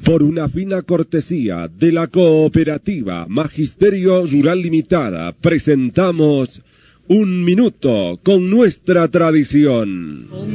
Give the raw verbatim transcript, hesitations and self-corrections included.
Por una fina cortesía de la cooperativa Magisterio Rural Limitada, presentamos Un Minuto con nuestra tradición.